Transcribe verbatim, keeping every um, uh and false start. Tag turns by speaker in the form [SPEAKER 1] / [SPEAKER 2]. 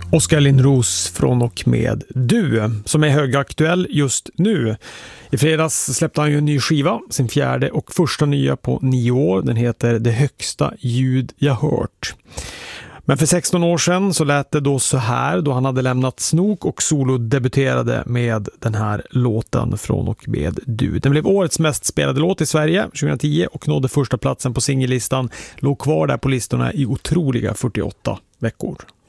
[SPEAKER 1] Oskar Lindros från och med Du, som är högaktuell just nu. I fredags släppte han ju en ny skiva, sin fjärde och första nya på nio år. Den heter Det högsta ljud jag hört. Men för sexton år sedan så lät det då så här, då han hade lämnat Snok och solo debuterade med den här låten från och med Du. Den blev årets mest spelade låt i Sverige tjugohundratio och nådde första platsen på singellistan. Låg kvar där på listorna i otroliga fyrtioåtta veckor.